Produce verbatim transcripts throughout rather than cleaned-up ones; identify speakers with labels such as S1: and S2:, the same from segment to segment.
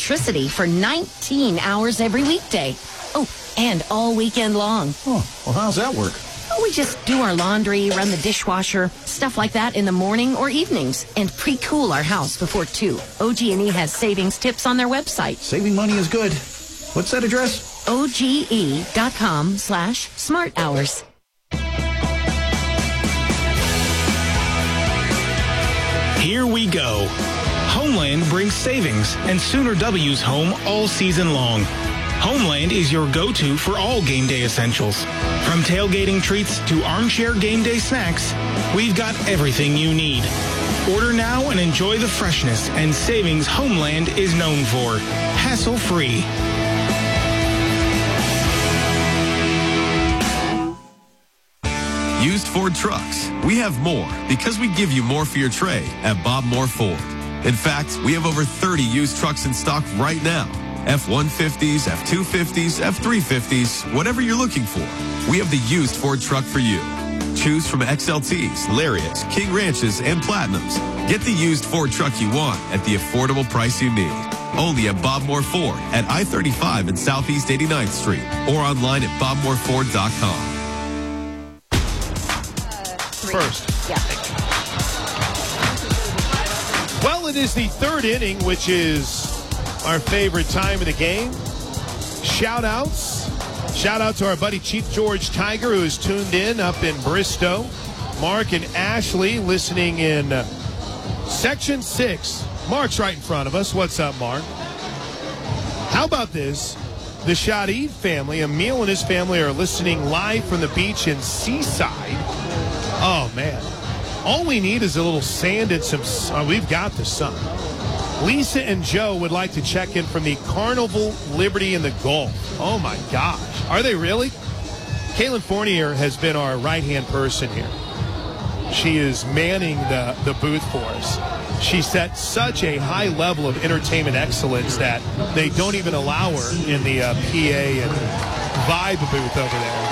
S1: electricity for nineteen hours every weekday. Oh, and all weekend long.
S2: Oh, well, how's that work?
S1: Well, we just do our laundry, run the dishwasher, stuff like that in the morning or evenings, and pre-cool our house before two. O G and E has savings tips on their website.
S2: Saving money is good. What's that address?
S1: O G E dot com slash smart hours.
S3: Here we go. Homeland brings savings and Sooner W's home all season long. Homeland is your go-to for all game day essentials. From tailgating treats to armchair game day snacks, we've got everything you need. Order now and enjoy the freshness and savings Homeland is known for. Hassle-free.
S4: Used Ford trucks. We have more because we give you more for your trade at Bob Moore Ford. In fact, we have over thirty used trucks in stock right now. F one fifties, F two fifties, F three fifties, whatever you're looking for. We have the used Ford truck for you. Choose from X L Ts, Lariats, King Ranches, and Platinums. Get the used Ford truck you want at the affordable price you need. Only at Bob Moore Ford at I thirty-five and Southeast eighty-ninth Street or online at bob moore ford dot com.
S5: First.
S1: Yeah.
S5: Well, it is the third inning, which is our favorite time of the game. Shout outs. Shout out to our buddy Chief George Tiger, who is tuned in up in Bristow. Mark and Ashley listening in uh, Section six. Mark's right in front of us. What's up, Mark? How about this? The Shadid family, Emil and his family, are listening live from the beach in Seaside. Oh, man. All we need is a little sand and some sun. We've got the sun. Lisa and Joe would like to check in from the Carnival Liberty in the Gulf. Oh, my gosh. Are they really? Caitlin Fournier has been our right-hand person here. She is manning the, the booth for us. She set such a high level of entertainment excellence that they don't even allow her in the uh, P A and vibe booth over there.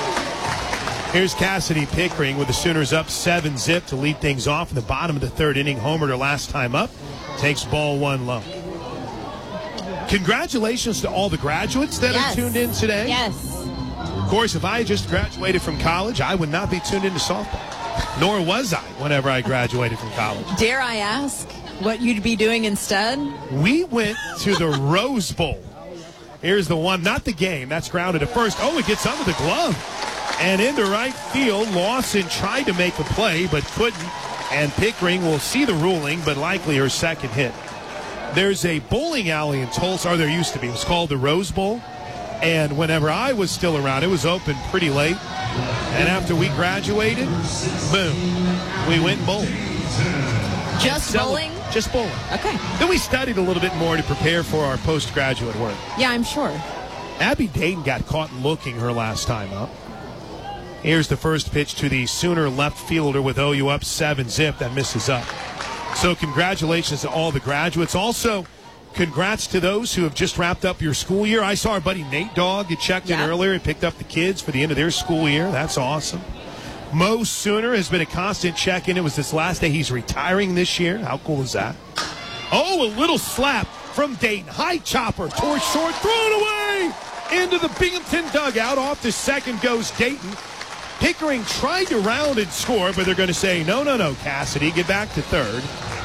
S5: Here's Cassidy Pickering with the Sooners up seven zip to lead things off in the bottom of the third inning. Homered her last time up. Takes ball one low. Congratulations to all the graduates that
S6: yes.
S5: are tuned in today.
S6: Yes.
S5: Of course, if I had just graduated from college, I would not be tuned into softball. Nor was I whenever I graduated from college.
S6: Dare I ask what you'd be doing instead?
S5: We went to the Rose Bowl. Here's the one, not the game. That's grounded at first. Oh, it gets under the glove. And into right field, Lawson tried to make a play, but couldn't. And Pickering will see the ruling, but likely her second hit. There's a bowling alley in Tulsa, or there used to be. It was called the Rose Bowl. And whenever I was still around, it was open pretty late. And after we graduated, boom, we went and bowled.
S6: Just bowling?
S5: Just bowling.
S6: Okay.
S5: Then we studied a little bit more to prepare for our postgraduate work.
S6: Yeah, I'm sure.
S5: Abby Dayton got caught looking her last time up. Here's the first pitch to the Sooner left fielder with O U up seven zip. That misses up. So congratulations to all the graduates. Also, congrats to those who have just wrapped up your school year. I saw our buddy Nate Dogg get checked
S6: yeah.
S5: in earlier and picked up the kids for the end of their school year. That's awesome. Mo Sooner has been a constant check-in. It was this last day. He's retiring this year. How cool is that? Oh, a little slap from Dayton. High chopper towards short. Thrown away into the Binghamton dugout. Off to second goes Dayton. Pickering tried to round and score, but they're going to say, no, no, no, Cassidy, get back to third.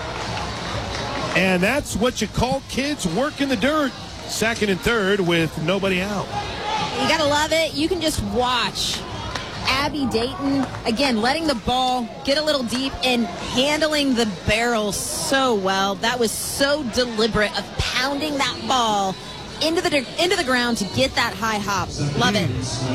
S5: And that's what you call kids work in the dirt. Second and third with nobody out.
S6: You got to love it. You can just watch Abby Dayton, again, letting the ball get a little deep and handling the barrel so well. That was so deliberate of pounding that ball into the into the ground to get that high hop. Love it.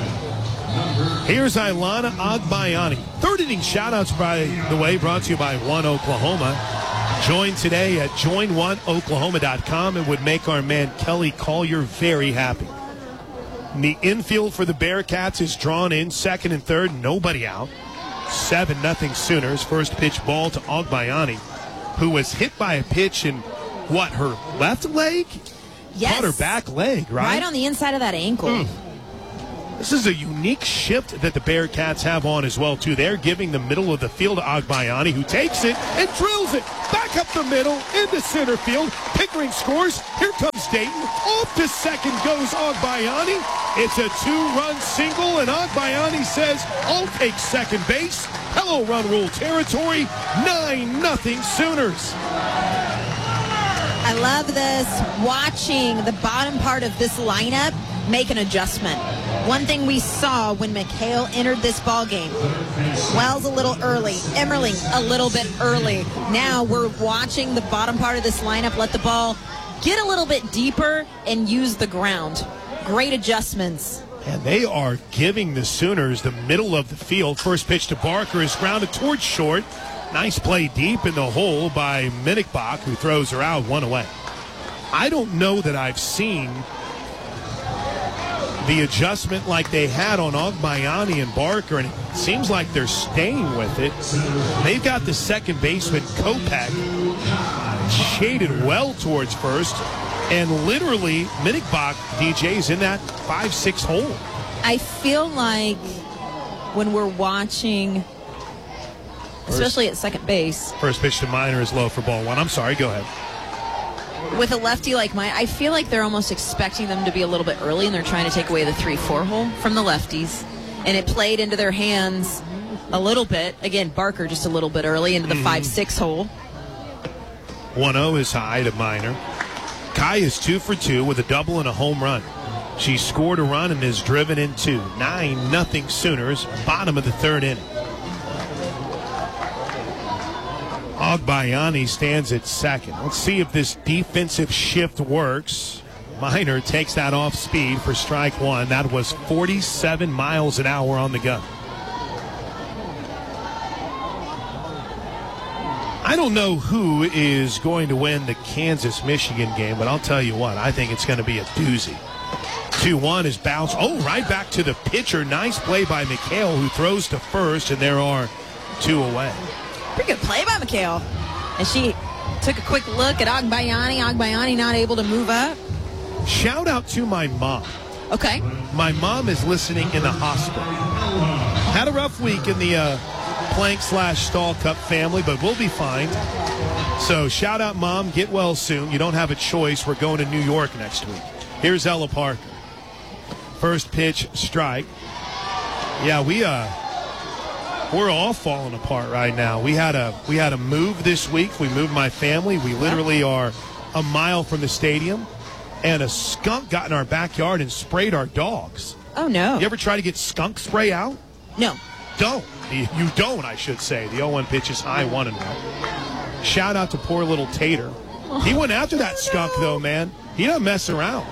S5: Here's Ilana Agbayani. Third inning shout-outs, by the way, brought to you by One Oklahoma. Join today at join one oklahoma dot com. It would make our man Kelly Collier very happy. The infield for the Bearcats is drawn in. Second and third, nobody out. seven nothing Sooners. First pitch ball to Agbayani, who was hit by a pitch in, what, her left leg?
S6: Yes.
S5: Caught her back leg, right?
S6: Right on the inside of that ankle.
S5: Mm. This is a unique shift that the Bearcats have on as well, too. They're giving the middle of the field to Agbayani, who takes it and drills it back back up the middle, into center field. Pickering scores. Here comes Dayton. Off to second goes Agbayani. It's a two-run single, and Agbayani says, I'll take second base. Hello, run rule territory. nine nothing Sooners.
S6: I love this, watching the bottom part of this lineup make an adjustment. One thing we saw when McHale entered this ball game, Wells a little early, Emmerling a little bit early. Now we're watching the bottom part of this lineup let the ball get a little bit deeper and use the ground. Great adjustments.
S5: And they are giving the Sooners the middle of the field. First pitch to Barker is grounded towards short. Nice play deep in the hole by Minnickbach, who throws her out one away. I don't know that I've seen the adjustment like they had on Agbayani and Barker, and it seems like they're staying with it. They've got the second baseman, Kopech, shaded well towards first, and literally Minnickbach, D J, is in that five six hole.
S6: I feel like when we're watching, especially at second base.
S5: First pitch to Minor is low for ball one. I'm sorry, go ahead.
S6: With a lefty like mine, I feel like they're almost expecting them to be a little bit early, and they're trying to take away the three four hole from the lefties. And it played into their hands a little bit. Again, Barker just a little bit early into the five six hole.
S5: one oh is high to Minor. Kai is two for two with a double and a home run. She scored a run and is driven in two. nine nothing Sooners, bottom of the third inning. Agbayani stands at second. Let's see if this defensive shift works. Minor takes that off speed for strike one. That was forty-seven miles an hour on the gun. I don't know who is going to win the Kansas-Michigan game, but I'll tell you what, I think it's going to be a doozy. two one is bounced. Oh, right back to the pitcher. Nice play by McHale, who throws to first, and there are two away.
S6: Pretty good play by McHale. And she took a quick look at Agbayani. Agbayani not able to move up.
S5: Shout out to my mom.
S6: Okay.
S5: My mom is listening in the hospital. Had a rough week in the uh, Plank slash Stall Cup family, but we'll be fine. So shout out, Mom. Get well soon. You don't have a choice. We're going to New York next week. Here's Ella Parker. First pitch, strike. Yeah, we uh, we're all falling apart right now. We had a we had a move this week. We moved my family. We literally are a mile from the stadium, and a skunk got in our backyard and sprayed our dogs.
S6: Oh no!
S5: You ever try to get skunk spray out?
S6: No.
S5: Don't. You don't, I should say. The oh one pitch is high, one and one. Shout out to poor little Tater. He went after that skunk, though, man. He doesn't mess around.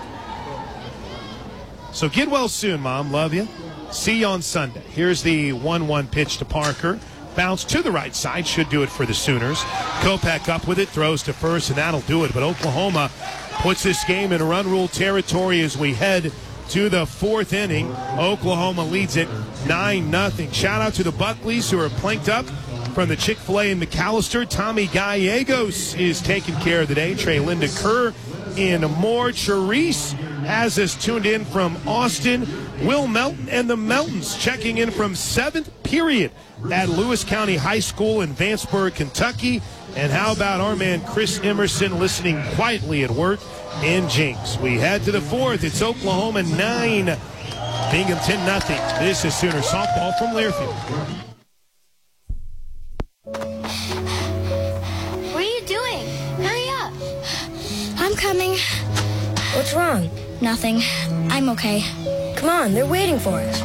S5: So get well soon, Mom. Love you. See you on Sunday. Here's the one one pitch to Parker. Bounce to the right side. Should do it for the Sooners. Kopech up with it. Throws to first, and that'll do it. But Oklahoma puts this game in run rule territory as we head to the fourth inning. Oklahoma leads it nine nothing. Shout out to the Buckleys, who are planked up from the Chick-fil-A in McAllister. Tommy Gallegos is taking care of the day. Trey Linda Kerr in more. Charisse has us tuned in from Austin. Will Melton and the Meltons checking in from seventh period at Lewis County High School in Vanceburg, Kentucky. And how about our man Chris Emerson listening quietly at work in Jinx? We head to the fourth. It's Oklahoma nine, Binghamton nothing. This is Sooner softball from Learfield.
S7: What are you doing? Hurry up. I'm coming.
S8: What's wrong?
S7: Nothing. I'm okay.
S8: Come on, they're waiting for us.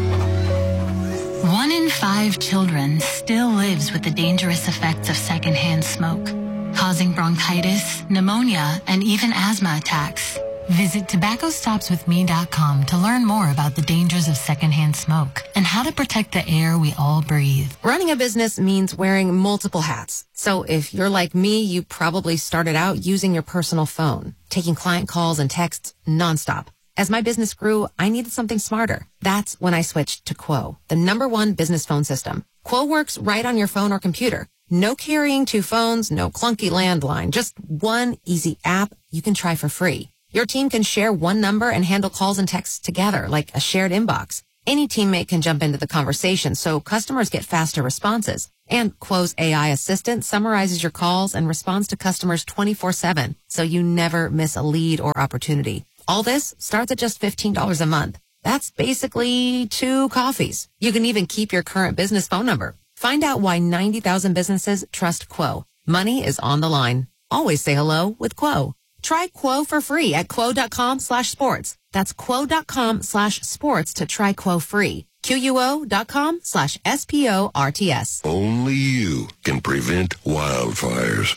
S9: One in five children still lives with the dangerous effects of secondhand smoke, causing bronchitis, pneumonia, and even asthma attacks. Visit tobacco stops with me dot com to learn more about the dangers of secondhand smoke and how to protect the air we all breathe.
S10: Running a business means wearing multiple hats. So if you're like me, you probably started out using your personal phone, taking client calls and texts nonstop. As my business grew, I needed something smarter. That's when I switched to Quo, the number one business phone system. Quo works right on your phone or computer. No carrying two phones, no clunky landline, just one easy app you can try for free. Your team can share one number and handle calls and texts together like a shared inbox. Any teammate can jump into the conversation, so customers get faster responses. And Quo's A I assistant summarizes your calls and responds to customers twenty-four seven, so you never miss a lead or opportunity. All this starts at just fifteen dollars a month. That's basically two coffees. You can even keep your current business phone number. Find out why ninety thousand businesses trust Quo. Money is on the line. Always say hello with Quo. Try Quo for free at quo.com slash sports. That's quo.com slash sports to try Quo free. Q-U-O.com slash S-P-O-R-T-S.
S11: Only you can prevent wildfires.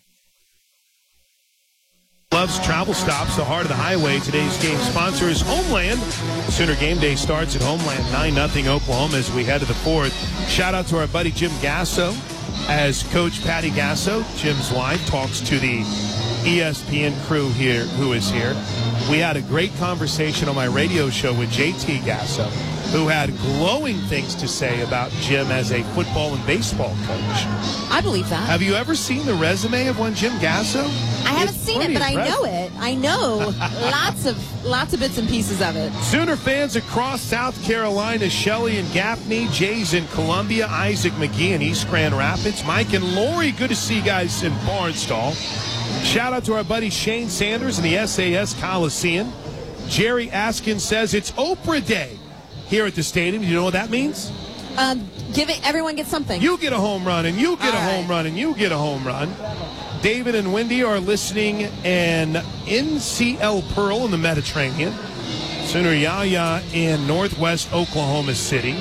S5: Loves travel stops, the heart of the highway. Today's game sponsor is Homeland. Sooner game day starts at Homeland, nine nothing Oklahoma as we head to the fourth. Shout out to our buddy Jim Gasso as Coach Patty Gasso, Jim's wife, talks to the E S P N crew here who is here. We had a great conversation on my radio show with J T Gasso, who had glowing things to say about Jim as a football and baseball coach.
S6: I believe that.
S5: Have you ever seen the resume of one Jim Gasso?
S6: I haven't
S5: It's
S6: seen it,
S5: pretty
S6: but I
S5: impressive.
S6: know it. I know lots of lots of bits and pieces of it.
S5: Sooner fans across South Carolina, Shelley and Gaffney, Jay's in Columbia, Isaac McGee in East Grand Rapids, Mike and Lori, good to see you guys in Barnstall. Shout out to our buddy Shane Sanders in the S A S Coliseum. Jerry Askin says it's Oprah Day here at the stadium. You know what that means?
S6: Um, give it. Everyone gets something.
S5: You get a home run, and you get
S6: All
S5: a
S6: right.
S5: home run, and you get a home run. David and Wendy are listening in N C L Pearl in the Mediterranean. Sooner Yaya in northwest Oklahoma City.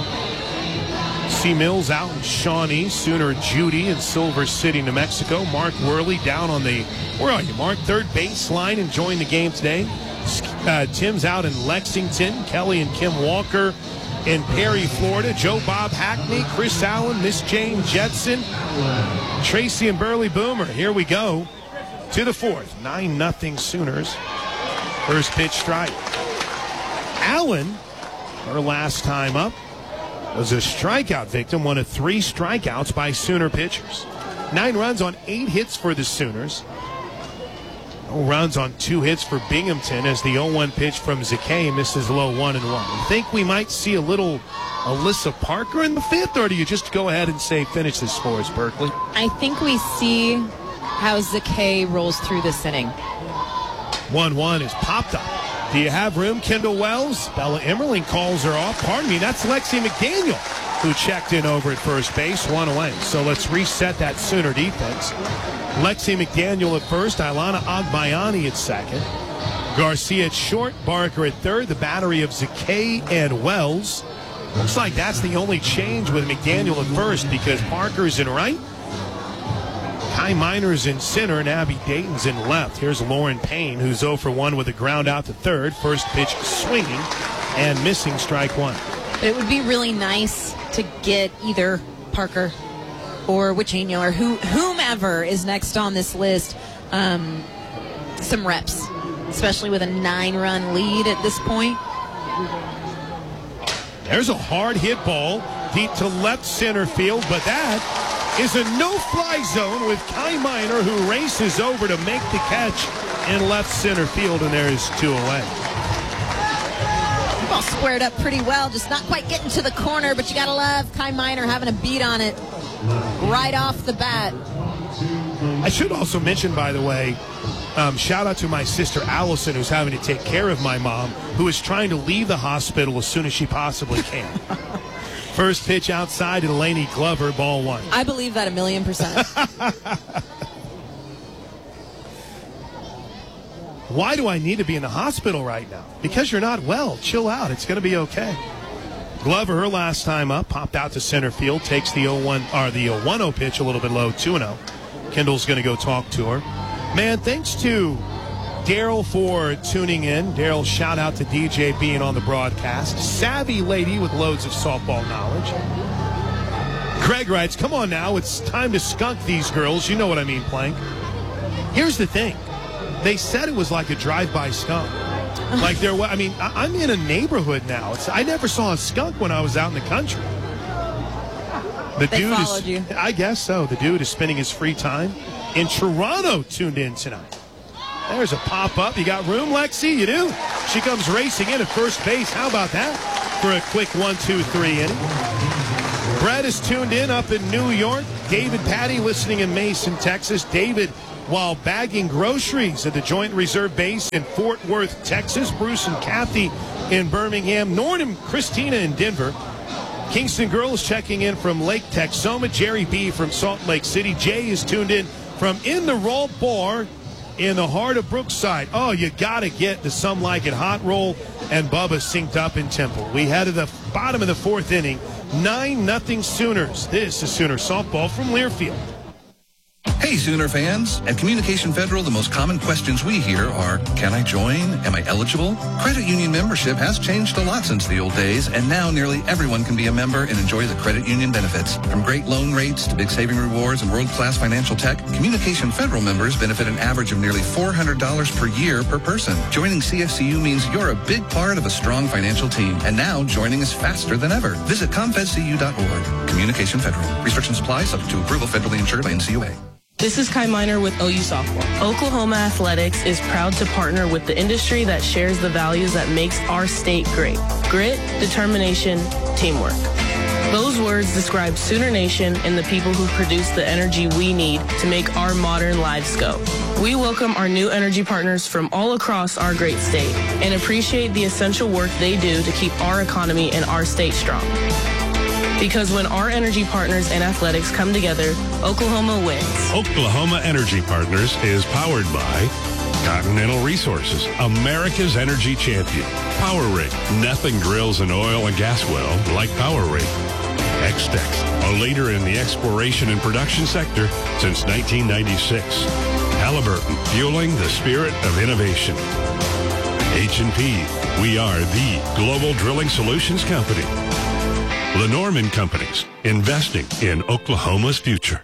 S5: C. Mills out in Shawnee. Sooner Judy in Silver City, New Mexico. Mark Worley down on the, where are you, Mark? Third baseline enjoying the game today. Uh, Tim's out in Lexington. Kelly and Kim Walker in Perry, Florida. Joe Bob Hackney, Chris Allen, Miss Jane Jetson, Tracy and Burley Boomer. Here we go to the fourth. nine nothing Sooners. First pitch strike. Allen, her last time up, was a strikeout victim, one of three strikeouts by Sooner pitchers. Nine runs on eight hits for the Sooners. No runs on two hits for Binghamton as the oh one pitch from Zakay misses low one and one. You think we might see a little Alyssa Parker in the fifth, or do you just go ahead and say finish this for us, Berkeley?
S6: I think we see how Zakay rolls through this inning.
S5: one one is popped up. Do you have room, Kendall Wells? Bella Emmerling calls her off. Pardon me, that's Lexi McDaniel who checked in over at first base, one away. So let's reset that Sooner defense. Lexi McDaniel at first, Ilana Agbayani at second. Garcia at short, Barker at third, the battery of Zakay and Wells. Looks like that's the only change with McDaniel at first because Parker's in right. Kai Miner's in center and Abby Dayton's in left. Here's Lauren Payne, who's oh for one with a ground out to third. First pitch swinging and missing strike one.
S6: It would be really nice to get either Parker or Wichenio or who, whomever is next on this list um, some reps, especially with a nine-run lead at this point.
S5: There's a hard hit ball deep to left center field, but that is a no-fly zone with Kai Miner, who races over to make the catch in left center field, and there is two away.
S6: Ball squared up pretty well, just not quite getting to the corner, but you gotta love Kai Miner having a beat on it right off the bat.
S5: I should also mention, by the way, um, shout out to my sister Allison, who's having to take care of my mom, who is trying to leave the hospital as soon as she possibly can. First pitch outside to Delaney Glover, ball one.
S6: I believe that a million percent.
S5: Why do I need to be in the hospital right now? Because you're not well. Chill out. It's going to be okay. Glover, her last time up, popped out to center field, takes the oh one or the one oh pitch a little bit low, two and oh. Kendall's going to go talk to her. Man, thanks to Daryl for tuning in. Daryl, shout out to D J being on the broadcast. Savvy lady with loads of softball knowledge. Craig writes, come on now, it's time to skunk these girls. You know what I mean, Plank. Here's the thing. They said it was like a drive-by skunk. Like there was, I mean, I, I'm in a neighborhood now. It's, I never saw a skunk when I was out in the country. The
S6: They
S5: dude
S6: followed
S5: is,
S6: you.
S5: I guess so. The dude is spending his free time in Toronto, tuned in tonight. There's a pop-up. You got room, Lexi? You do. She comes racing in at first base. How about that? for a quick one two three inning. Brett is tuned in up in New York. David Patty listening in Mason, Texas. David, while bagging groceries at the Joint Reserve Base in Fort Worth, Texas. Bruce and Kathy in Birmingham. Norton and Christina in Denver. Kingston Girls checking in from Lake Texoma. Jerry B. from Salt Lake City. Jay is tuned in from In the Roll Bar in the heart of Brookside. Oh, you got to get the Some Like It Hot Roll and Bubba synced up in Temple. We head to the bottom of the fourth inning. nine nothing Sooners. This is Sooner softball from Learfield.
S12: Hey, Sooner fans. At Communication Federal, the most common questions we hear are, can I join? Am I eligible? Credit union membership has changed a lot since the old days, and now nearly everyone can be a member and enjoy the credit union benefits. From great loan rates to big saving rewards and world-class financial tech, Communication Federal members benefit an average of nearly four hundred dollars per year per person. Joining C F C U means you're a big part of a strong financial team, and now joining is faster than ever. Visit comfed c u dot org. Communication Federal. Restrictions apply, subject to approval, federally insured by N C U A.
S13: This is Kai Miner with O U Softball. Oklahoma Athletics is proud to partner with the industry that shares the values that makes our state great. Grit, determination, teamwork. Those words describe Sooner Nation and the people who produce the energy we need to make our modern lives go. We welcome our new energy partners from all across our great state and appreciate the essential work they do to keep our economy and our state strong. Because when our energy partners and athletics come together, Oklahoma wins.
S14: Oklahoma Energy Partners is powered by Continental Resources, America's energy champion. Power Rig, nothing drills an oil and gas well like Power Rig. X-Tex, a leader in the exploration and production sector since nineteen ninety-six. Halliburton, fueling the spirit of innovation. H and P, we are the global drilling solutions company. Lenormand Companies, investing in Oklahoma's future.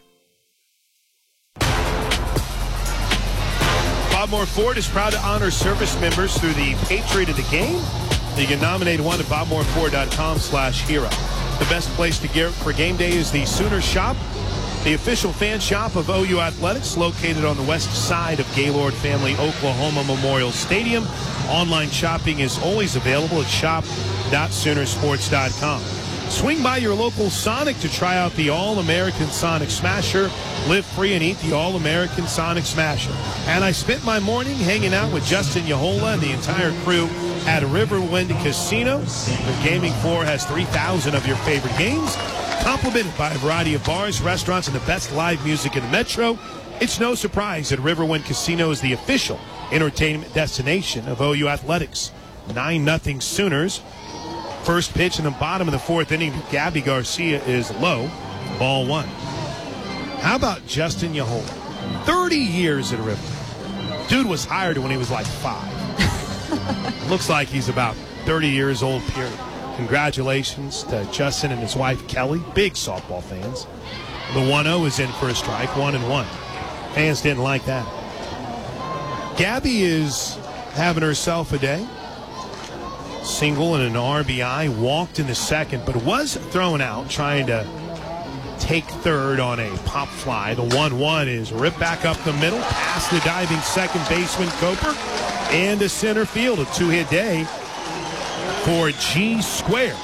S5: Bob Moore Ford is proud to honor service members through the Patriot of the Game. You can nominate one at bob moore ford dot com slash hero. The best place to get for game day is the Sooner Shop, the official fan shop of O U Athletics, located on the west side of Gaylord Family Oklahoma Memorial Stadium. Online shopping is always available at shop dot sooner sports dot com. Swing by your local Sonic to try out the All-American Sonic Smasher. Live free and eat the All-American Sonic Smasher. And I spent my morning hanging out with Justin Yahola and the entire crew at Riverwind Casino. Their gaming floor has three thousand of your favorite games, complimented by a variety of bars, restaurants, and the best live music in the metro. It's no surprise that Riverwind Casino is the official entertainment destination of O U Athletics. nine nothing Sooners. First pitch in the bottom of the fourth inning to Gabby Garcia is low. Ball one. How about Justin Yahola? thirty years at River. Dude was hired when he was like five. Looks like he's about thirty years old, period. Congratulations to Justin and his wife, Kelly. Big softball fans. The one oh is in for a strike, one and one. Fans didn't like that. Gabby is having herself a day. Single and an R B I, walked in the second, but was thrown out trying to take third on a pop fly. The one one is ripped back up the middle, past the diving second baseman Coper, and to center field. A two-hit day for G Square.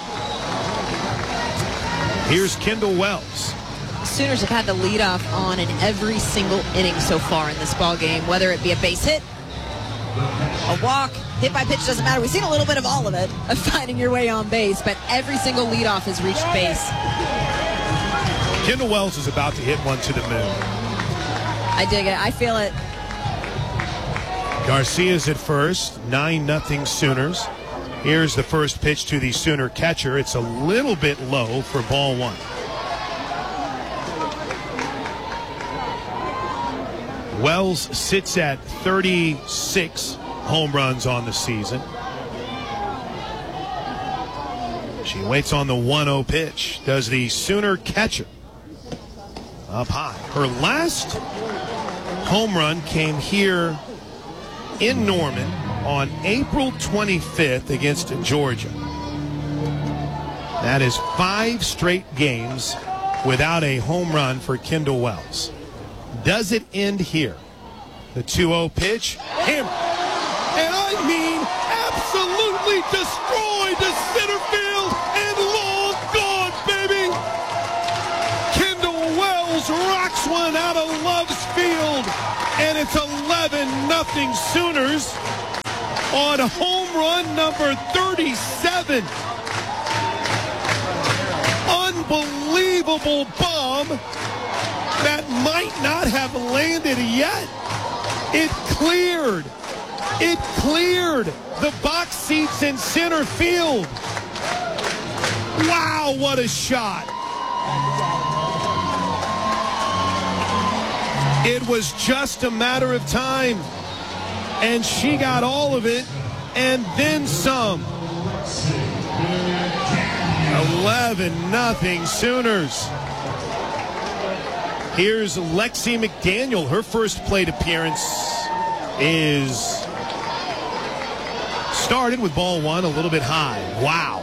S5: Here's Kendall Wells.
S6: Sooners have had the leadoff on in every single inning so far in this ball game, whether it be a base hit, a walk, hit by pitch, doesn't matter. We've seen a little bit of all of it, of finding your way on base, but every single leadoff has reached base.
S5: Kendall Wells is about to hit one to the moon.
S6: I dig it. I feel it.
S5: Garcia's at first, nine nothing Sooners. Here's the first pitch to the Sooner catcher. It's a little bit low for ball one. Wells sits at thirty-six home runs on the season. She waits on the one oh pitch. Does the Sooner catcher. Up high. Her last home run came here in Norman on April twenty-fifth against Georgia. That is five straight games without a home run for Kendall Wells. Does it end here? The two oh pitch, hammer. And I mean absolutely destroyed the center field. it's eleven nothing Sooners on home run number thirty-seven. Unbelievable bomb that might not have landed yet. It cleared. It cleared the box seats in center field. Wow, what a shot. It was just a matter of time. And she got all of it and then some. eleven nothing Sooners. Here's Lexi McDaniel. Her first plate appearance is started with ball one a little bit high. Wow.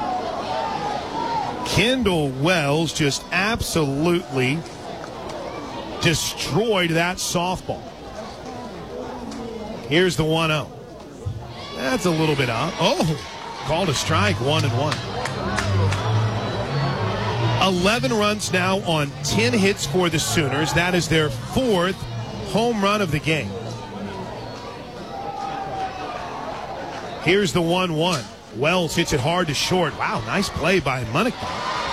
S5: Kendall Wells just absolutely destroyed that softball. Here's the one oh. That's a little bit out. Oh, called a strike, one and one. eleven runs now on ten hits for the Sooners. That is their fourth home run of the game. Here's the one one. Wells hits it hard to short. Wow, nice play by Monica.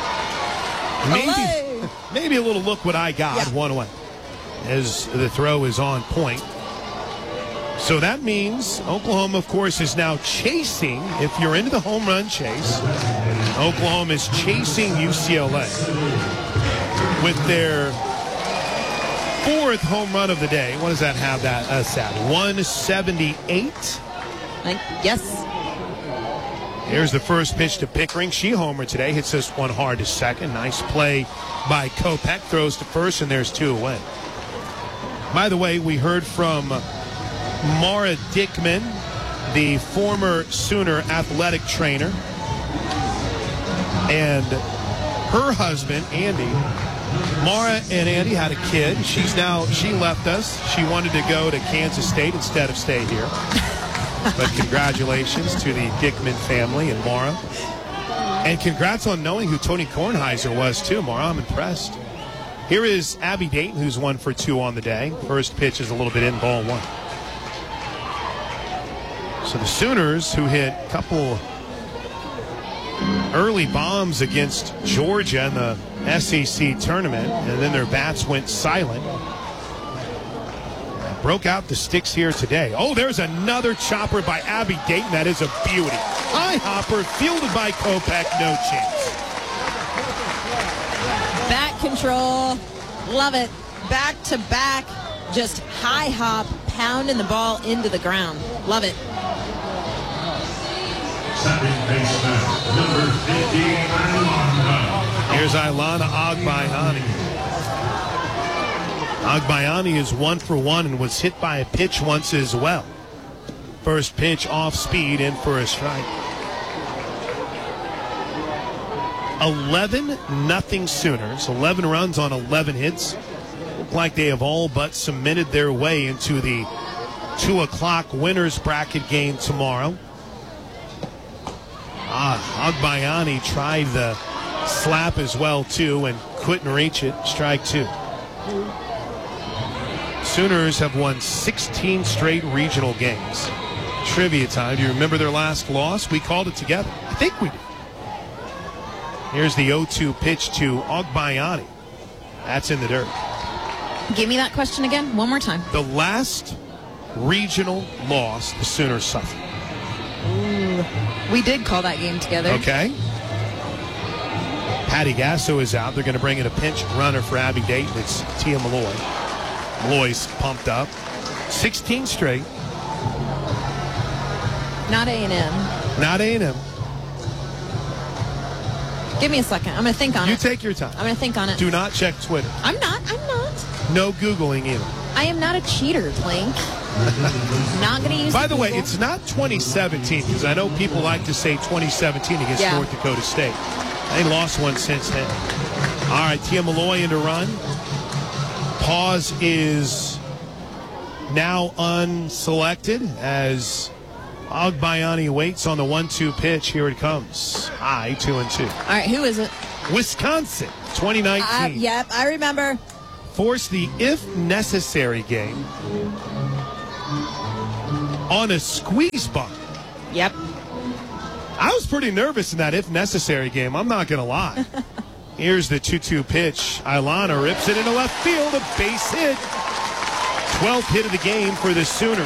S5: Maybe, maybe a little look what I got, yeah. One away, as the throw is on point. So that means Oklahoma, of course, is now chasing. If you're into the home run chase, Oklahoma is chasing U C L A with their fourth home run of the day. What does that have that us at? one seventy-eight?
S6: Yes.
S5: Here's the first pitch to Pickering. She homered today. Hits this one hard to second. Nice play by Kopech. Throws to first, and there's two away. By the way, we heard from Mara Dickman, the former Sooner athletic trainer, and her husband, Andy. Mara and Andy had a kid. She's now, she left us. She wanted to go to Kansas State instead of stay here. But congratulations to the Dickman family and Mara. And congrats on knowing who Tony Kornheiser was, too, Mara. I'm impressed. Here is Abby Dayton, who's one for two on the day. First pitch is a little bit in, ball one. So the Sooners, who hit a couple early bombs against Georgia in the S E C tournament, and then their bats went silent. Broke out the sticks here today. Oh, there's another chopper by Abby Dayton. That is a beauty. High hopper, fielded by Kopech. No chance.
S6: Back control. Love it. Back to back. Just high hop, pounding the ball into the ground. Love it.
S5: Here's Ilana Agbayani. Agbayani is one for one and was hit by a pitch once as well. First pitch off speed in for a strike. eleven nothing Sooners. eleven runs on eleven hits. Look like they have all but cemented their way into the two o'clock winners bracket game tomorrow. Ah, Agbayani tried the slap as well, too, and couldn't reach it. Strike two. Sooners have won sixteen straight regional games. Trivia time. Do you remember their last loss? We called it together. I think we did. Here's the oh two pitch to Agbayani. That's in the dirt.
S6: Give me that question again, one more time.
S5: The last regional loss the Sooners suffered.
S6: Ooh, we did call that game together.
S5: Okay. Patty Gasso is out. They're going to bring in a pinch runner for Abby Dayton. It's Tia Malloy. Malloy's pumped up. sixteen straight.
S6: Not A and M.
S5: Not A and M.
S6: Give me a second. I'm going to think on
S5: you
S6: it.
S5: You take your time.
S6: I'm going to think on it.
S5: Do not check Twitter.
S6: I'm not. I'm not.
S5: No Googling either.
S6: I am not a cheater, Blink. Not going to use
S5: By the,
S6: the
S5: way, it's not twenty seventeen, because I know people like to say twenty seventeen against yeah. North Dakota State. They lost one since then. All right, Tia Malloy into run. Pause is now unselected as Agbayani waits on the one two pitch. Here it comes. High, two and two.
S6: All right, who is it?
S5: Wisconsin, twenty nineteen.
S6: Uh, yep, I remember.
S5: forced the if necessary game on a squeeze bunt.
S6: Yep.
S5: I was pretty nervous in that if necessary game. I'm not going to lie. Here's the two two pitch. Ilana rips it into left field. A base hit. twelfth hit of the game for the Sooners.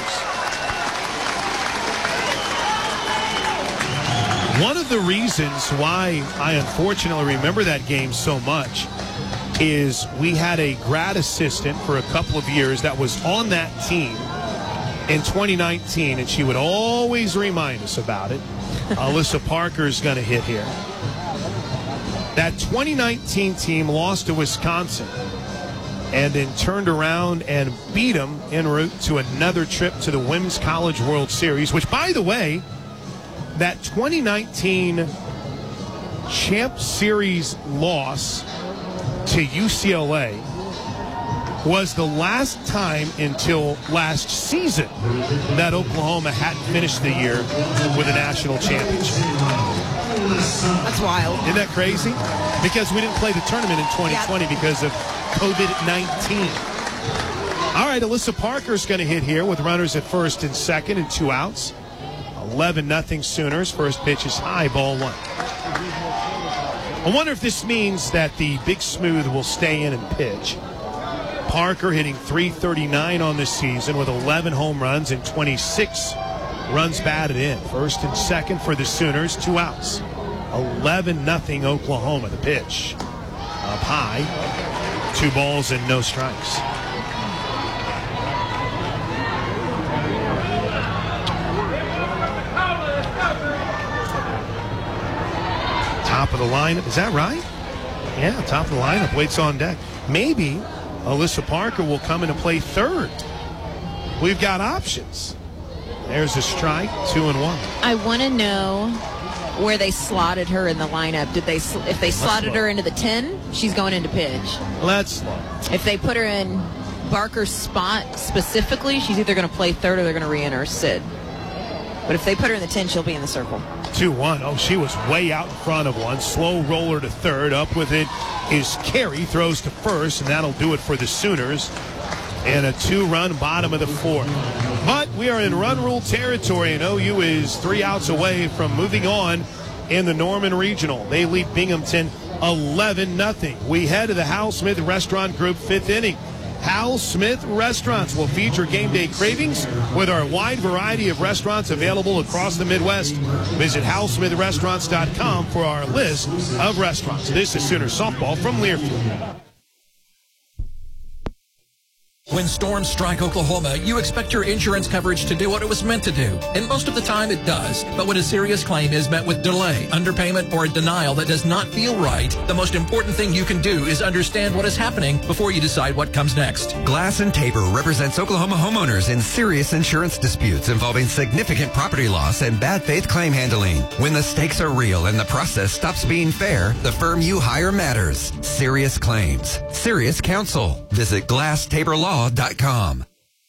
S5: One of the reasons why I unfortunately remember that game so much is we had a grad assistant for a couple of years that was on that team in twenty nineteen, and she would always remind us about it. Alyssa Parker's going to hit here. That twenty nineteen team lost to Wisconsin and then turned around and beat them en route to another trip to the Women's College World Series, which, by the way, that twenty nineteen Champ Series loss to U C L A was the last time until last season that Oklahoma hadn't finished the year with a national championship.
S6: That's wild.
S5: Isn't that crazy? Because we didn't play the tournament in twenty twenty yep. because of COVID nineteen. All right, Alyssa Parker's going to hit here with runners at first and second and two outs. eleven nothing Sooners. First pitch is high, ball one. I wonder if this means that the Big Smooth will stay in and pitch. Parker hitting three thirty-nine on the season with eleven home runs and twenty-six runs batted in. First and second for the Sooners, two outs. eleven nothing Oklahoma. The pitch up high. Two balls and no strikes. Top of the lineup. Is that right? Yeah, top of the lineup. Waits on deck. Maybe Alyssa Parker will come in to play third. We've got options. There's a strike, two and one.
S6: I want to know where they slotted her in the lineup. Did they, if they slotted her into the ten, she's going into pitch.
S5: Let's look.
S6: If they put her in Barker's spot specifically, she's either going to play third or they're going to re-enter Sid. But if they put her in the ten, she'll be in the circle.
S5: two one. Oh, she was way out in front of one. Slow roller to third. Up with it is Carey. Throws to first, and that'll do it for the Sooners. And a two-run bottom of the fourth. But we are in run rule territory, and O U is three outs away from moving on in the Norman Regional. They lead Binghamton eleven nothing. We head to the Hal Smith Restaurant Group fifth inning. Hal Smith Restaurants will feature game day cravings with our wide variety of restaurants available across the Midwest. Visit hal smith restaurants dot com for our list of restaurants. This is Sooner Softball from Learfield.
S15: When storms strike Oklahoma, you expect your insurance coverage to do what it was meant to do. And most of the time it does. But when a serious claim is met with delay, underpayment, or a denial that does not feel right, the most important thing you can do is understand what is happening before you decide what comes next.
S16: Glass and Tabor represents Oklahoma homeowners in serious insurance disputes involving significant property loss and bad faith claim handling. When the stakes are real and the process stops being fair, the firm you hire matters. Serious claims. Serious counsel. Visit glass tabor law dot com.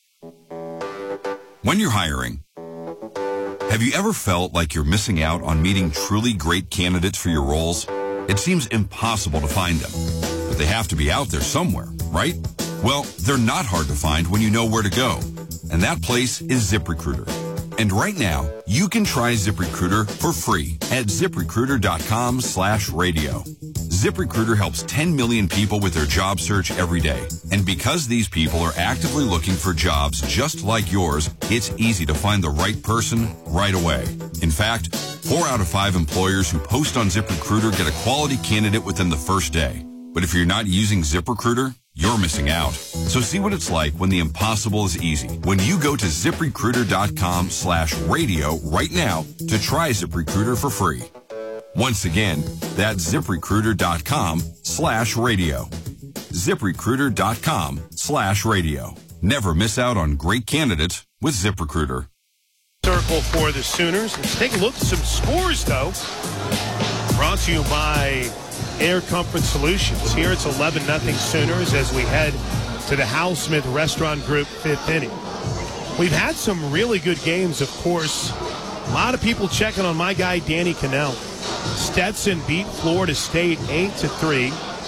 S17: When you're hiring, have you ever felt like you're missing out on meeting truly great candidates for your roles? It seems impossible to find them, but they have to be out there somewhere, right? Well, they're not hard to find when you know where to go, and that place is ZipRecruiter. And right now, you can try ZipRecruiter for free at ZipRecruiter.com slash radio. ZipRecruiter helps ten million people with their job search every day. And because these people are actively looking for jobs just like yours, it's easy to find the right person right away. In fact, four out of five employers who post on ZipRecruiter get a quality candidate within the first day. But if you're not using ZipRecruiter, you're missing out. So see what it's like when the impossible is easy. When you go to ZipRecruiter.com slash radio right now to try ZipRecruiter for free. Once again, that's ZipRecruiter.com slash radio. ZipRecruiter.com slash radio. Never miss out on great candidates with ZipRecruiter.
S5: Circle for the Sooners. Let's take a look at some scores, though. Brought to you by Air Comfort Solutions. Here it's eleven nothing Sooners as we head to the Hal Smith Restaurant Group fifth inning. We've had some really good games, of course. A lot of people checking on my guy Danny Cannell. Stetson beat Florida State eight to three.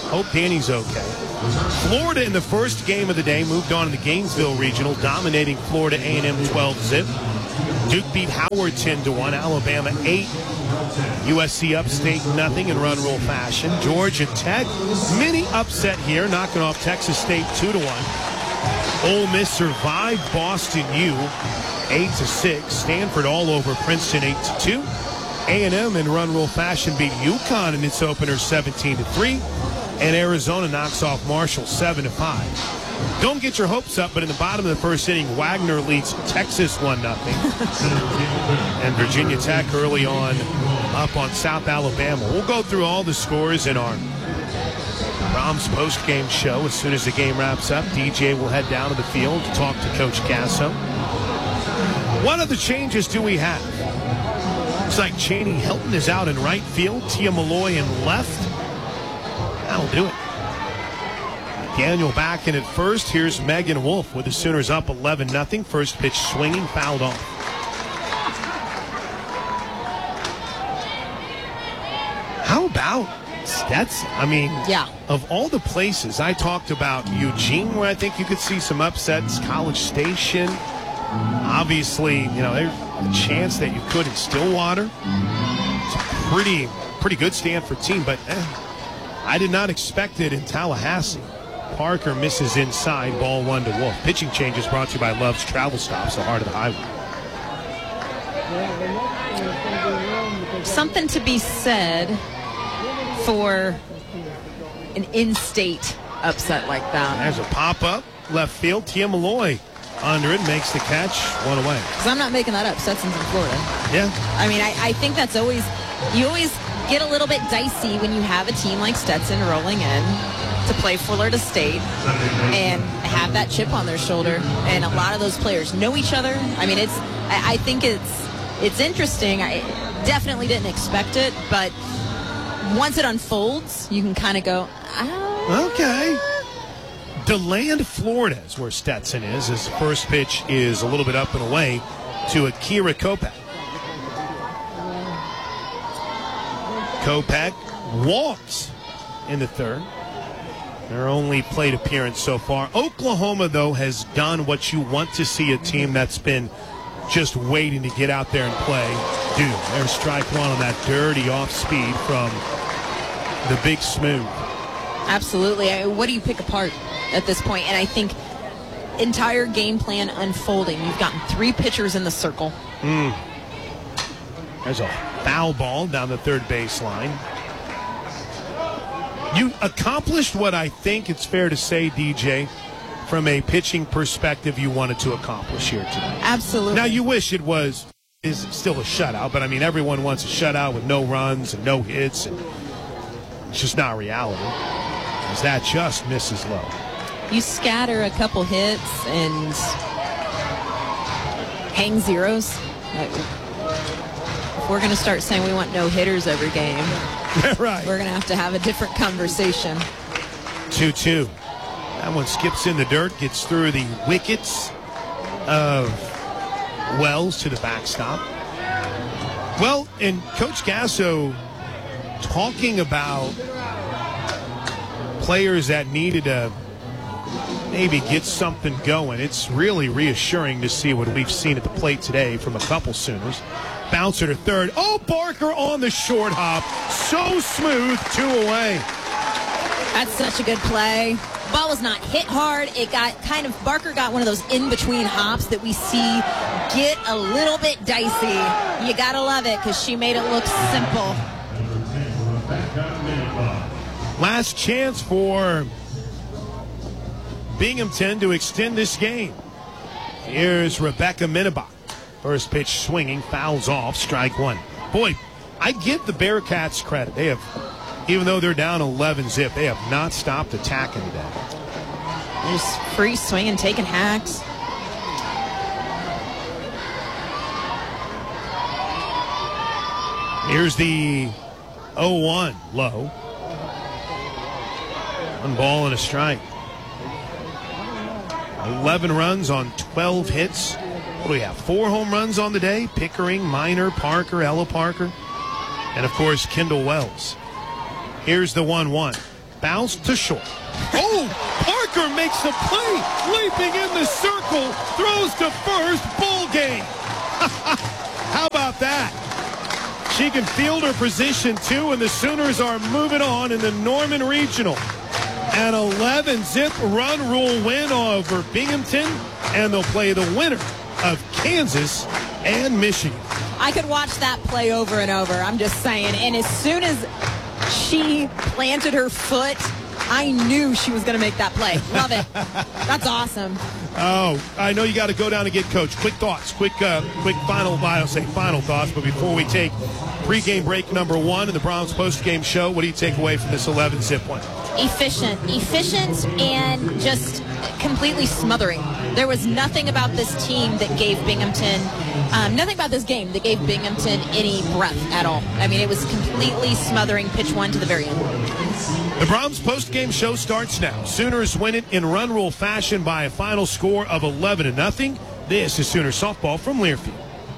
S5: Hope Danny's okay. Florida in the first game of the day moved on to the Gainesville Regional, dominating Florida A and M twelve zip. Duke beat Howard ten to one. Alabama eight. U S C upstate nothing in run rule fashion. Georgia Tech, mini upset here, knocking off Texas State two to one. Ole Miss survived Boston U eight to six. Stanford all over Princeton eight to two. A and M in run rule fashion beat UConn in its opener seventeen to three. And Arizona knocks off Marshall seven to five. Don't get your hopes up, but in the bottom of the first inning, Wagner leads Texas one nothing. And Virginia Tech early on up on South Alabama. We'll go through all the scores in our Brahms post-game show. As soon as the game wraps up, D J will head down to the field to talk to Coach Gasso. What other changes do we have? Looks like Chaney Hilton is out in right field. Tia Malloy in left. That'll do it. Daniel back in at first. Here's Megan Wolf with the Sooners up eleven nothing. First pitch swinging, fouled off. How about Stetson? I mean,
S6: yeah.
S5: Of all the places, I talked about Eugene, where I think you could see some upsets. College Station. Obviously, you know, there's a chance that you could in Stillwater. It's a pretty, pretty good Stanford team, but eh, I did not expect it in Tallahassee. Parker misses inside, ball one to Wolf. Pitching changes brought to you by Love's Travel Stops, the heart of the highway.
S6: Something to be said for an in-state upset like that.
S5: There's a pop-up, left field. Tia Malloy under it, makes the catch, one away.
S6: Because I'm not making that up. Stetson's in Florida.
S5: Yeah.
S6: I mean, I, I think that's always, you always get a little bit dicey when you have a team like Stetson rolling in to play Florida State and have that chip on their shoulder. And a lot of those players know each other. I mean, it's, I, I think it's, it's interesting. I definitely didn't expect it, but once it unfolds, you can kind of go, oh.
S5: Okay. DeLand, Florida is where Stetson is. His first pitch is a little bit up and away to Akira Kopech. Kopech walks in the third. Their only plate appearance so far. Oklahoma, though, has done what you want to see a team that's been just waiting to get out there and play do. There's strike one on that dirty off speed from the Big Smooth.
S6: Absolutely. I mean, what do you pick apart at this point? And I think entire game plan unfolding. You've gotten three pitchers in the circle.
S5: Mm. There's a foul ball down the third baseline. You accomplished what I think it's fair to say, D J, from a pitching perspective you wanted to accomplish here today.
S6: Absolutely.
S5: Now, you wish it was is still a shutout, but I mean, everyone wants a shutout with no runs and no hits, and it's just not reality. As that just misses low.
S6: You scatter a couple hits and hang zeros. If we're going to start saying we want no hitters every game,
S5: right,
S6: we're going to have to have a different conversation.
S5: two two. That one skips in the dirt, gets through the wickets of Wells to the backstop. Well, and Coach Gasso talking about players that needed to maybe get something going. It's really reassuring to see what we've seen at the plate today from a couple Sooners. Bouncer to third. Oh, Barker on the short hop. So smooth, two away.
S6: That's such a good play. Ball was not hit hard. It got kind of, Barker got one of those in-between hops that we see get a little bit dicey. You gotta love it because she made it look simple.
S5: Last chance for Binghamton to extend this game. Here's Rebecca Minibach. First pitch swinging, fouls off, strike one. Boy, I give the Bearcats credit. They have, even though they're down eleven zip, they have not stopped attacking today.
S6: Just free swinging, taking hacks.
S5: Here's the oh one low. One ball and a strike. eleven runs on twelve hits. What do we have? Four home runs on the day. Pickering, Minor, Parker, Ella Parker, and of course Kendall Wells. Here's the one one. bounced to short. Oh, Parker makes the play, leaping in the circle, throws to first, ball game. How about that? She can field her position, too, and the Sooners are moving on in the Norman Regional. An eleven zip run rule win over Binghamton, and they'll play the winner of Kansas and Michigan.
S6: I could watch that play over and over, I'm just saying. And as soon as she planted her foot, I knew she was going to make that play. Love it. That's awesome.
S5: Oh, I know you got to go down and get coach. Quick thoughts, quick uh, quick final, I'll say final thoughts, but before we take pregame break number one in the Browns postgame show, what do you take away from this eleven zip one?
S6: Efficient. Efficient and just completely smothering. There was nothing about this team that gave Binghamton, um, nothing about this game that gave Binghamton any breath at all. I mean, it was completely smothering pitch one to the very end.
S5: The Browns postgame show starts now. Sooners win it in run rule fashion by a final score of eleven to nothing. This is Sooner softball from Learfield.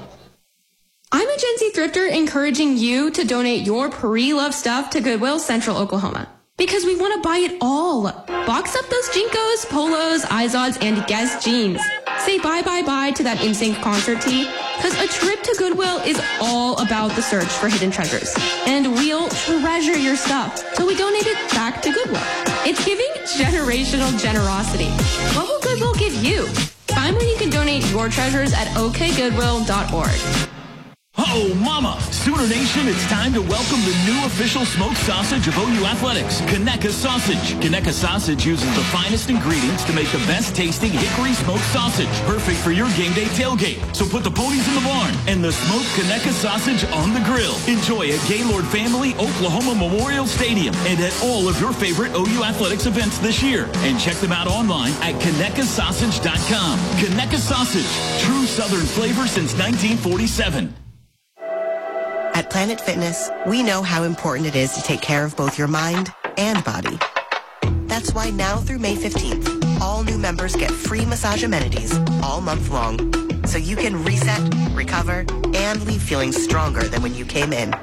S18: I'm a Gen Z thrifter encouraging you to donate your pre-loved stuff to Goodwill Central Oklahoma. Because we want to buy it all. Box up those Jinkos, Polos, Izods, and Guess jeans. Say bye bye bye to that NSYNC concert tee. Because a trip to Goodwill is all about the search for hidden treasures. And we'll treasure your stuff till we donate it back to Goodwill. It's giving generational generosity. What will Goodwill give you? Find where you can donate your treasures at o k goodwill dot org.
S19: Oh, mama! Sooner Nation, it's time to welcome the new official smoked sausage of O U Athletics, Conecuh Sausage. Conecuh Sausage uses the finest ingredients to make the best tasting hickory smoked sausage, perfect for your game day tailgate. So put the ponies in the barn and the smoked Conecuh Sausage on the grill. Enjoy at Gaylord Family Oklahoma Memorial Stadium and at all of your favorite O U Athletics events this year. And check them out online at conecuh sausage dot com. Conecuh Sausage, true Southern flavor since nineteen forty-seven.
S20: At Planet Fitness, we know how important it is to take care of both your mind and body. That's why now through May fifteenth, all new members get free massage amenities all month long, so you can reset, recover, and leave feeling stronger than when you came in.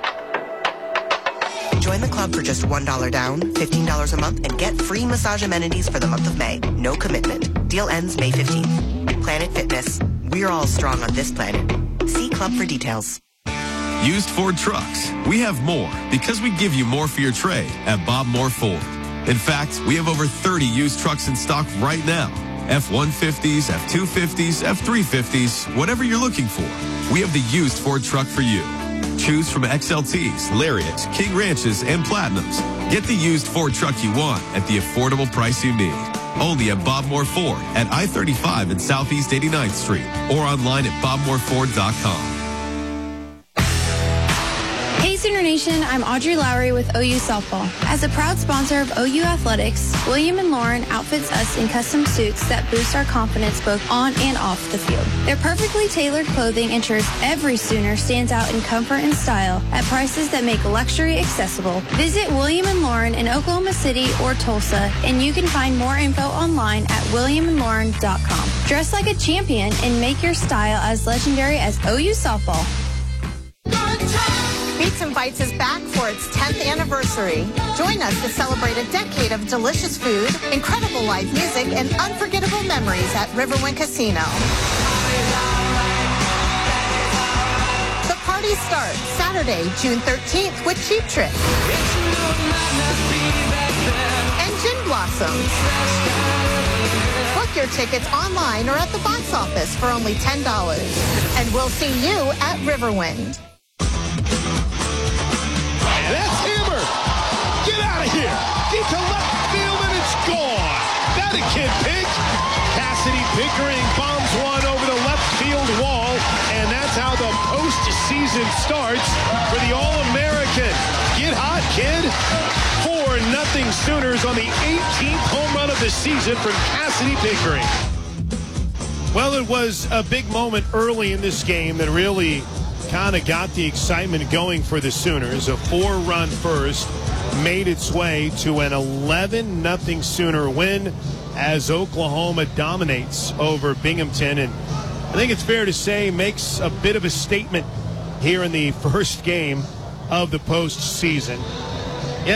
S20: Join the club for just one dollar down, fifteen dollars a month, and get free massage amenities for the month of May. No commitment. Deal ends May fifteenth. Planet Fitness. We're all strong on this planet. See club for details.
S4: Used Ford trucks. We have more because we give you more for your trade at Bob Moore Ford. In fact, we have over thirty used trucks in stock right now. F one fifties, F two fifties, F three fifties, whatever you're looking for. We have the used Ford truck for you. Choose from X L Ts, Lariats, King Ranches, and Platinums. Get the used Ford truck you want at the affordable price you need. Only at Bob Moore Ford at I thirty-five and Southeast eighty-ninth Street or online at bob moore ford dot com.
S21: Hey Sooner Nation, I'm Audrey Lowry with O U Softball. As a proud sponsor of O U Athletics, William and Lauren outfits us in custom suits that boost our confidence both on and off the field. Their perfectly tailored clothing ensures every Sooner stands out in comfort and style at prices that make luxury accessible. Visit William and Lauren in Oklahoma City or Tulsa, and you can find more info online at william and lauren dot com. Dress like a champion and make your style as legendary as O U Softball.
S22: Beats and Bites is back for its tenth anniversary. Join us to celebrate a decade of delicious food, incredible live music, and unforgettable memories at Riverwind Casino. The party starts Saturday, June thirteenth with Cheap Trick and Gin Blossoms. Book your tickets online or at the box office for only ten dollars. And we'll see you at Riverwind.
S5: That's Hammer. Get out of here. Get to left field and it's gone. That a kid pick. Cassidy Pickering bombs one over the left field wall, and that's how the postseason starts for the All-American. Get hot, kid. four nothing Sooners on the eighteenth home run of the season from Cassidy Pickering. Well, it was a big moment early in this game that really kind of got the excitement going for the Sooners. A four-run first made its way to an eleven nothing Sooner win as Oklahoma dominates over Binghamton. And I think it's fair to say makes a bit of a statement here in the first game of the postseason. Yeah,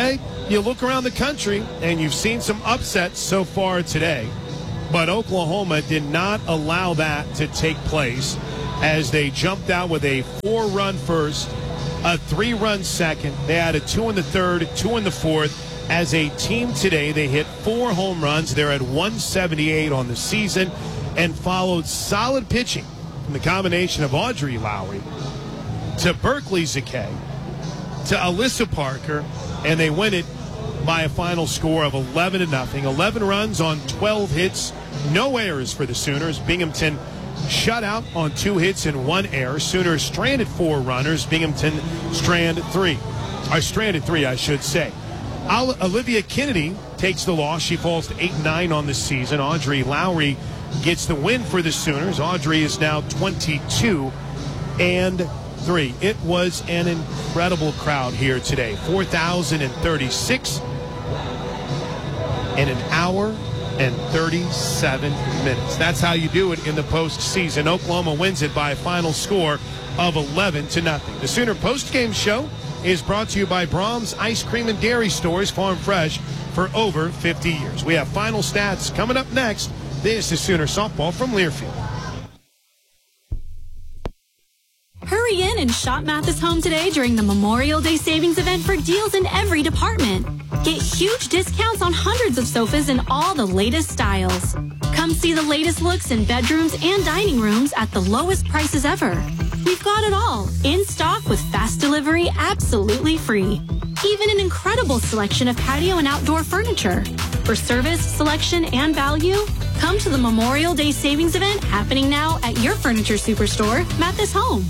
S5: you look around the country, and you've seen some upsets so far today, but Oklahoma did not allow that to take place as they jumped out with a four-run first, a three-run second. They had a two in the third, two in the fourth. As a team today, they hit four home runs. They're at one seventy-eight on the season and followed solid pitching from the combination of Audrey Lowry to Berkeley Zakay to Alyssa Parker, and they win it by a final score of eleven to nothing. eleven runs on twelve hits, no errors for the Sooners. Binghamton shut out on two hits and one error. Sooners stranded four runners. Binghamton stranded three. Or stranded three, I should say. Olivia Kennedy takes the loss. She falls to eight and nine on the season. Audrey Lowry gets the win for the Sooners. Audrey is now twenty-two and three. It was an incredible crowd here today. four thousand thirty-six in an hour and thirty-seven minutes. That's how you do it in the postseason. Oklahoma wins it by a final score of eleven to nothing. The Sooner postgame show is brought to you by Brahms Ice Cream and Dairy Stores, farm fresh for over fifty years. We have final stats coming up next. This is Sooner softball from Learfield.
S2: Hurry in and shop Mathis Home today during the Memorial Day savings event for deals in every department. Get huge discounts on hundreds of sofas in all the latest styles. Come see the latest looks in bedrooms and dining rooms at the lowest prices ever. We've got it all in stock with fast delivery absolutely free. Even an incredible selection of patio and outdoor furniture. For service, selection, and value, come to the Memorial Day savings event happening now at your furniture superstore, Mathis Home.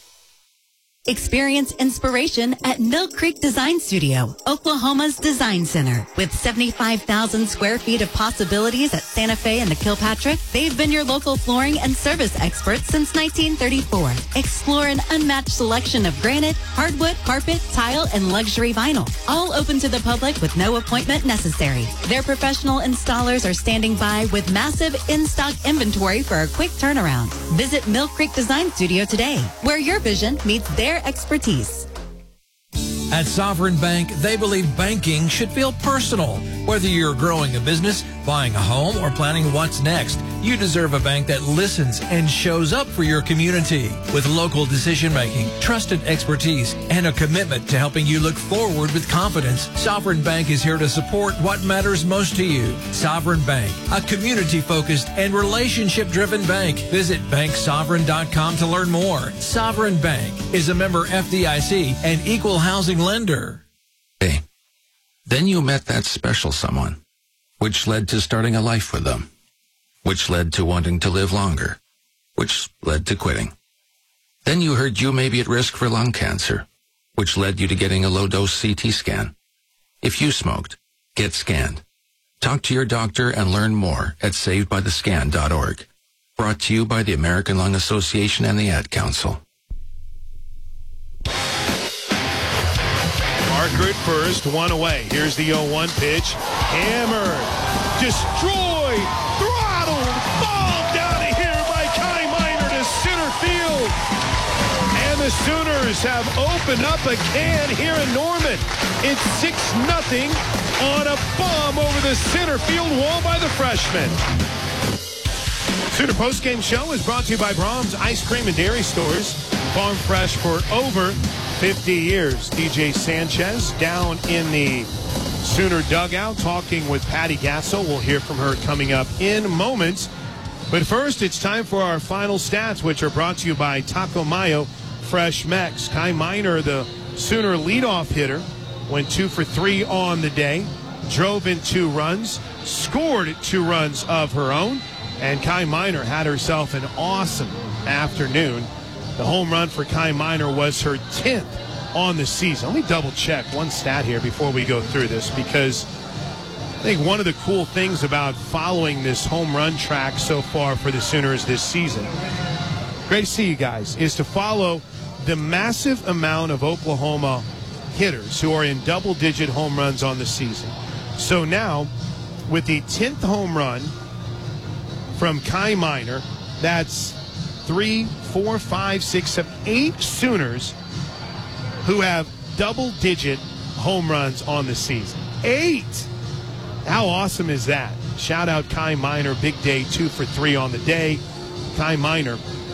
S3: Experience inspiration at Mill Creek Design Studio, Oklahoma's design center. With seventy-five thousand square feet of possibilities at Santa Fe and the Kilpatrick, they've been your local flooring and service experts since nineteen thirty-four. Explore an unmatched selection of granite, hardwood, carpet, tile, and luxury vinyl, all open to the public with no appointment necessary. Their professional installers are standing by with massive in-stock inventory for a quick turnaround. Visit Mill Creek Design Studio today, where your vision meets their expertise.
S15: At Sovereign Bank, they believe banking should feel personal. Whether you're growing a business, buying a home, or planning what's next, you deserve a bank that listens and shows up for your community. With local decision-making, trusted expertise, and a commitment to helping you look forward with confidence, Sovereign Bank is here to support what matters most to you. Sovereign Bank, a community-focused and relationship-driven bank. Visit bank sovereign dot com to learn more. Sovereign Bank is a member F D I C and equal housing lender.
S23: Hey, then you met that special someone, which led to starting a life with them, which led to wanting to live longer, which led to quitting. Then you heard you may be at risk for lung cancer, which led you to getting a low-dose C T scan. If you smoked, get scanned. Talk to your doctor and learn more at saved by the scan dot org. Brought to you by the American Lung Association and the Ad Council.
S5: Parker at first, one away. Here's the oh one pitch. Hammered. Destroyed. Throttled. Ball down to here by Kai Miner to center field. And the Sooners have opened up a can here in Norman. It's six nothing on a bomb over the center field wall by the freshman. Sooner postgame show is brought to you by Brahms Ice Cream and Dairy Stores. Farm fresh for over fifty years. D J Sanchez down in the Sooner dugout talking with Patty Gasso. We'll hear from her coming up in moments. But first, it's time for our final stats, which are brought to you by Taco Mayo Fresh Mex. Kai Miner, the Sooner leadoff hitter, went two for three on the day, drove in two runs, scored two runs of her own, and Kai Miner had herself an awesome afternoon. The home run for Kai Miner was her tenth on the season. Let me double check one stat here before we go through this, because I think one of the cool things about following this home run track so far for the Sooners this season, great to see you guys, is to follow the massive amount of Oklahoma hitters who are in double-digit home runs on the season. So now, with the tenth home run from Kai Miner, that's three, four, five, six, seven, eight Sooners who have double-digit home runs on the season. eight. How awesome is that? Shout out Kai Miner, big day, two for three on the day. Kai Miner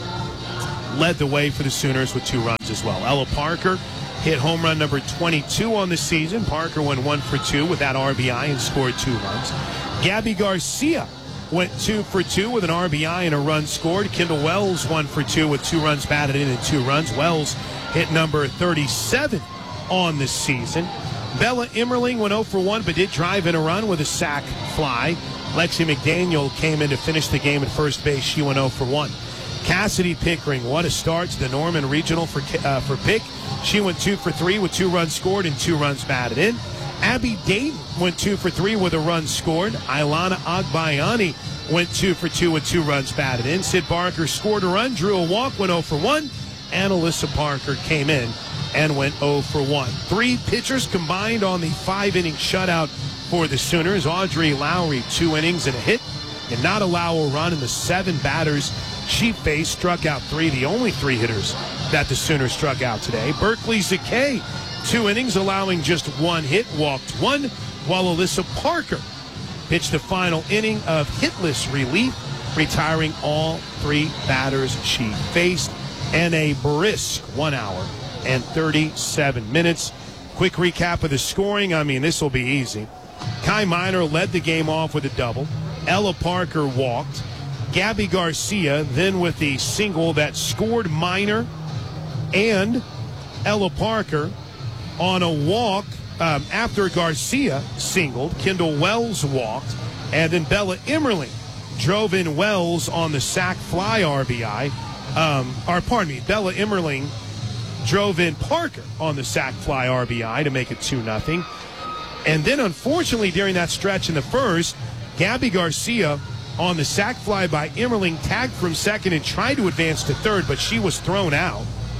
S5: led the way for the Sooners with two runs as well. Ella Parker hit home run number twenty-two on the season. Parker went one for two with that R B I and scored two runs. Gabby Garcia went two for two with an R B I and a run scored. Kendall Wells one for two with two runs batted in and two runs. Wells hit number thirty-seven on the season. Bella Emmerling went oh for one but did drive in a run with a sac fly. Lexi McDaniel came in to finish the game at first base. She went oh for one. Cassidy Pickering, what a start to the Norman Regional for uh, for Pick. She went two for three with two runs scored and two runs batted in. Abby Dayton went two for three with a run scored. Ilana Agbayani went two for two with two runs batted in. Sid Barker scored a run, drew a walk, went oh for one. And Alyssa Parker came in and went oh for one. Three pitchers combined on the five-inning shutout for the Sooners. Audrey Lowry, two innings and a hit, and not allow a run in the seven batters she faced. Struck out three, the only three hitters that the Sooners struck out today. Berkeley Zakay, two innings, allowing just one hit, walked one, while Alyssa Parker pitched the final inning of hitless relief, retiring all three batters she faced, and a brisk one hour and thirty-seven minutes. Quick recap of the scoring. I mean, this will be easy. Kai Miner led the game off with a double. Ella Parker walked. Gabby Garcia then with the single that scored Miner and Ella Parker on a walk um, after Garcia singled. Kendall Wells walked, and then Bella Emmerling drove in Wells on the sac fly R B I. Um, or pardon me, Bella Emmerling drove in Parker on the sac fly R B I to make it two nothing. And then, unfortunately, during that stretch in the first, Gabby Garcia on the sac fly by Emmerling tagged from second and tried to advance to third, but she was thrown out.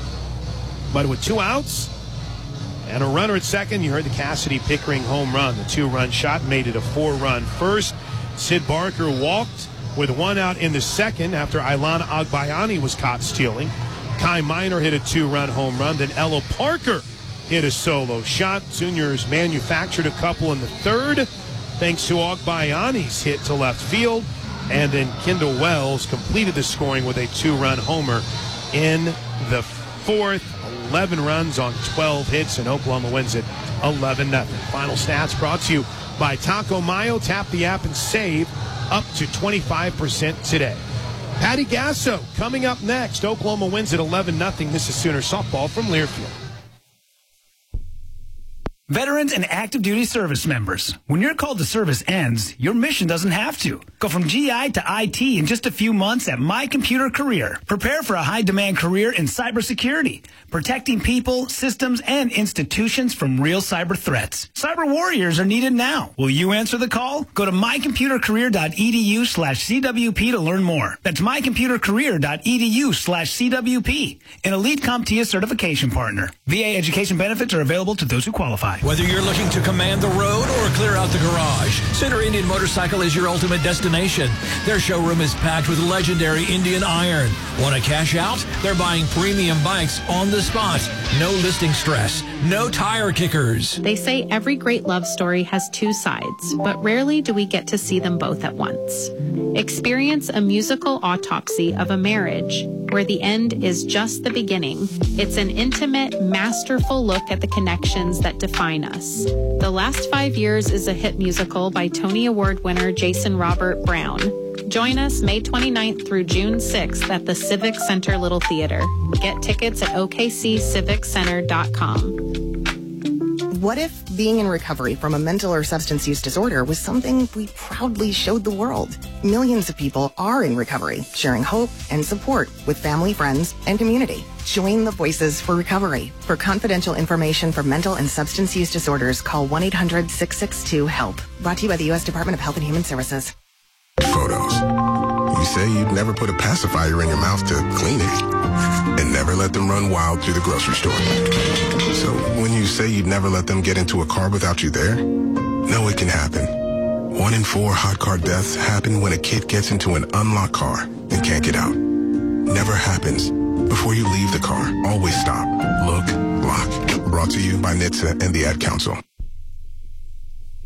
S5: But with two outs and a runner at second, you heard the Cassidy Pickering home run. The two-run shot made it a four-run first. Sid Barker walked with one out in the second after Ilana Agbayani was caught stealing. Kai Miner hit a two-run home run. Then Ella Parker hit a solo shot. Sooners manufactured a couple in the third, thanks to Agbayani's hit to left field. And then Kendall Wells completed the scoring with a two-run homer in the fourth. eleven runs on twelve hits, and Oklahoma wins it eleven nothing. Final stats brought to you by Taco Mayo. Tap the app and save up to twenty-five percent today. Patty Gasso coming up next. Oklahoma wins it eleven nothing. This is Sooner softball from Learfield.
S1: Veterans and active duty service members, when your call to service ends, your mission doesn't have to. Go from G I to I T in just a few months at My Computer Career. Prepare for a high-demand career in cybersecurity, protecting people, systems, and institutions from real cyber threats. Cyber warriors are needed now. Will you answer the call? Go to mycomputercareer.edu slash CWP to learn more. That's mycomputercareer.edu slash CWP, an elite CompTIA certification partner. V A education benefits are available to those who qualify.
S15: Whether you're looking to command the road or clear out the garage, Center Indian Motorcycle is your ultimate destination. Their showroom is packed with legendary Indian iron. Want to cash out? They're buying premium bikes on the spot. No listing stress. No tire kickers.
S2: They say every great love story has two sides, but rarely do we get to see them both at once. Experience a musical autopsy of a marriage where the end is just the beginning. It's an intimate, masterful look at the connections that define us. The Last Five Years is a hit musical by Tony Award winner Jason Robert Brown. Join us May twenty-ninth through June sixth at the Civic Center Little Theater. Get tickets at O K C civic center dot com.
S7: What if being in recovery from a mental or substance use disorder was something we proudly showed the world? Millions of people are in recovery, sharing hope and support with family, friends, and community. Join the Voices for Recovery. For confidential information for mental and substance use disorders, call one eight hundred six six two HELP. Brought to you by the U S Department of Health and Human Services.
S8: Photos. You say you'd never put a pacifier in your mouth to clean it, and never let them run wild through the grocery store. So when you say you'd never let them get into a car without you there, know it can happen. One in four hot car deaths happen when a kid gets into an unlocked car and can't get out. Never happens. Before you leave the car, always stop, look, lock. Brought to you by N H T S A and the Ad Council.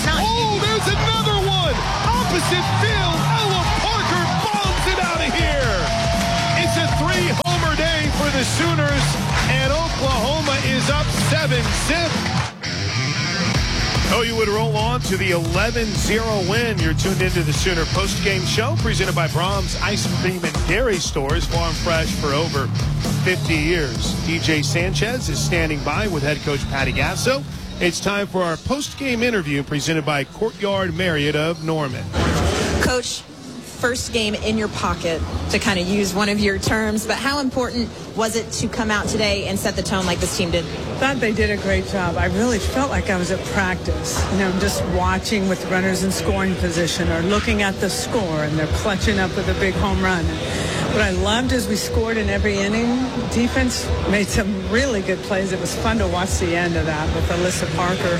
S6: It's not.
S5: Oh, there's another one. Opposite field. Ella Parker bombs it out of here. It's a three-homer day for the Sooners, and Oklahoma is up seven zip. Oh, you would roll on to the eleven zero win. You're tuned into the Sooner post-game show presented by Brahms Ice Cream and Dairy Stores, farm fresh for over fifty years. D J Sanchez is standing by with head coach Patty Gasso. It's time for our post-game interview presented by Courtyard Marriott of Norman.
S6: Coach, first game in your pocket, to kind of use one of your terms, but how important was it to come out today and set the tone like this team did?
S9: I thought they did a great job. I really felt like I was at practice, you know, just watching with runners in scoring position or looking at the score, and they're clutching up with a big home run. What I loved is we scored in every inning. Defense made some really good plays. It was fun to watch the end of that with Alyssa Parker.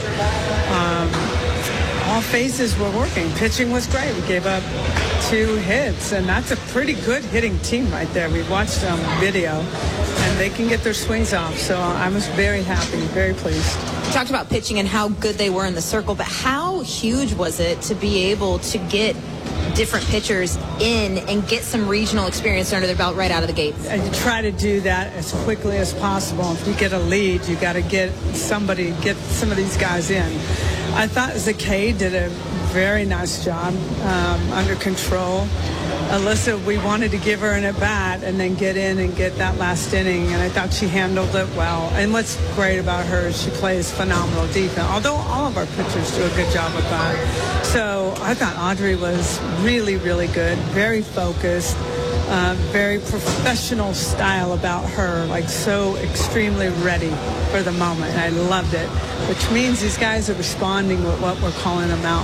S9: Um, all phases were working. Pitching was great. We gave up two hits, and that's a pretty good hitting team right there. We watched um, video, and they can get their swings off. So I was very happy, very pleased.
S6: You talked about pitching and how good they were in the circle, but how huge was it to be able to get different pitchers in and get some regional experience under their belt right out of the gate?
S9: And you try to do that as quickly as possible. If you get a lead, you got to get somebody, get some of these guys in. I thought Zakay did a very nice job, um, under control. Alyssa, we wanted to give her an at-bat and then get in and get that last inning, and I thought she handled it well. And what's great about her is she plays phenomenal defense, although all of our pitchers do a good job with that. So I thought Audrey was really, really good, very focused, uh, very professional style about her, like so extremely ready for the moment. I loved it, which means these guys are responding with what we're calling them out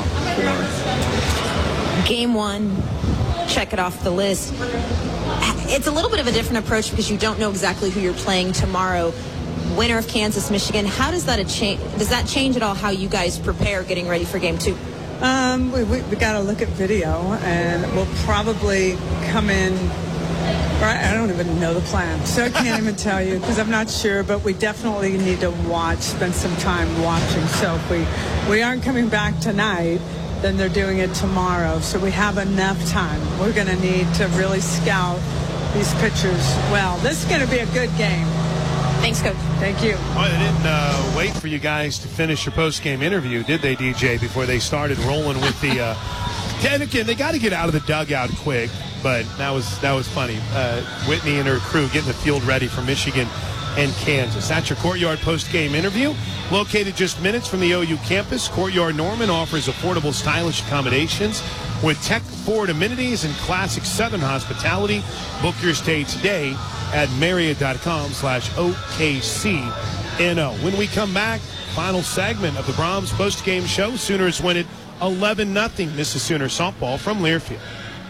S9: for.
S6: Game one. Check it off the list. It's a little bit of a different approach because you don't know exactly who you're playing tomorrow. Winner of Kansas, Michigan. How does that change? Does that change at all how you guys prepare getting ready for game two?
S9: Um, we we, we got to look at video, and we'll probably come in. Right, I don't even know the plan, so I can't even tell you because I'm not sure. But we definitely need to watch, spend some time watching. So if we we aren't coming back tonight, then they're doing it tomorrow. So we have enough time. We're going to need to really scout these pitchers well. This is going to be a good game.
S6: Thanks, Coach.
S9: Thank you.
S5: Well, they didn't uh, wait for you guys to finish your post-game interview, did they, D J, before they started rolling with the uh, – and again, they got to get out of the dugout quick, but that was that was funny. Uh, Whitney and her crew getting the field ready for Michigan and Kansas. That's your Courtyard post-game interview. Located just minutes from the O U campus, Courtyard Norman offers affordable, stylish accommodations with tech-forward amenities and classic Southern hospitality. Book your stay today at Marriott.com slash OKCNO. When we come back, final segment of the Brahms post-game show. Sooners win it eleven nothing. This is Sooner softball from Learfield.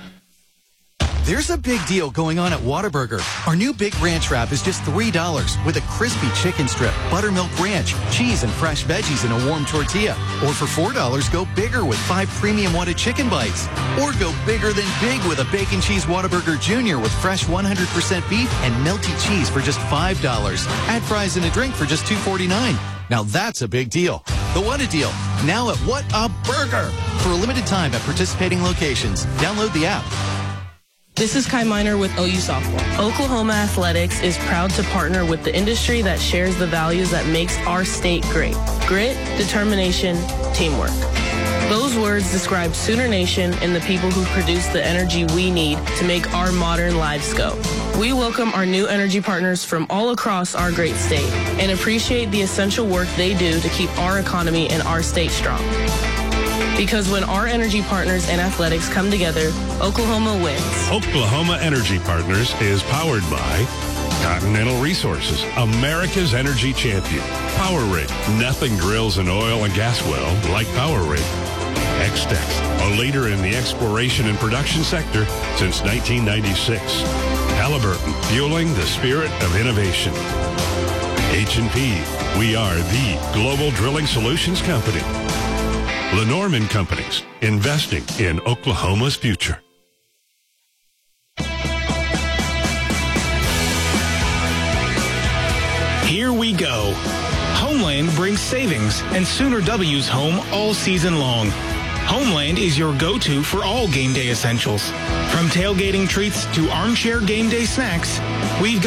S10: There's a big deal going on at Whataburger. Our new Big Ranch Wrap is just three dollars with a crispy chicken strip, buttermilk ranch, cheese, and fresh veggies in a warm tortilla. Or for four dollars, go bigger with five premium Whata chicken bites. Or go bigger than big with a Bacon Cheese Whataburger Junior with fresh one hundred percent beef and melty cheese for just five dollars. Add fries and a drink for just two forty-nine. Now that's a big deal. The Whata Deal, now at What a Burger. For a limited time at participating locations. Download the app.
S13: This is Kai Miner with O U Softball. Oklahoma Athletics is proud to partner with the industry that shares the values that makes our state great. Grit, determination, teamwork. Those words describe Sooner Nation and the people who produce the energy we need to make our modern lives go. We welcome our new energy partners from all across our great state and appreciate the essential work they do to keep our economy and our state strong. Because when our energy partners and athletics come together, Oklahoma wins.
S14: Oklahoma Energy Partners is powered by Continental Resources, America's energy champion. Power Rig, nothing drills an oil and gas well like Power Rig. X-Tex, a leader in the exploration and production sector since nineteen ninety-six. Halliburton, fueling the spirit of innovation. H and P, we are the global drilling solutions company. Lenormand Companies, investing in Oklahoma's future.
S1: Here we go. Home
S11: Homeland brings savings and Sooner W's home all season long. Homeland is your go-to for all game day essentials. From tailgating treats to armchair game day snacks, we've got